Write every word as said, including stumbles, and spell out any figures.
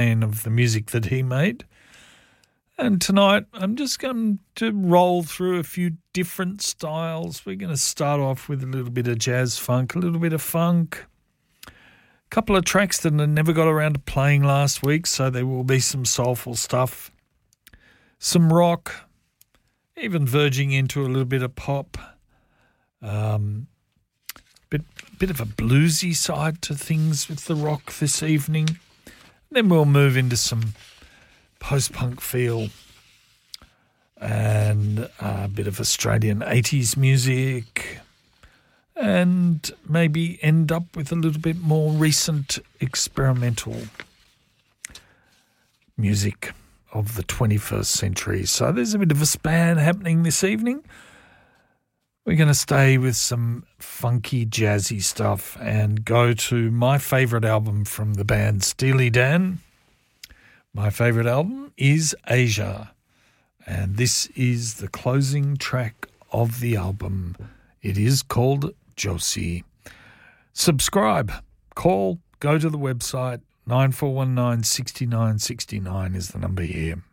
fan of the music that he made. And tonight I'm just going to roll through a few different styles. We're going to start off with a little bit of jazz funk, a little bit of funk, a couple of tracks that I never got around to playing last week, so there will be some soulful stuff, some rock, even verging into a little bit of pop, um, bit bit of a bluesy side to things with the rock this evening. Then we'll move into some post-punk feel and a bit of Australian eighties music, and maybe end up with a little bit more recent experimental music of the twenty-first century. So there's a bit of a span happening this evening. We're going to stay with some funky, jazzy stuff and go to my favourite album from the band Steely Dan. My favourite album is Asia, and this is the closing track of the album. It is called Josie. Subscribe, call, go to the website. nine four one nine, six nine six nine is the number here.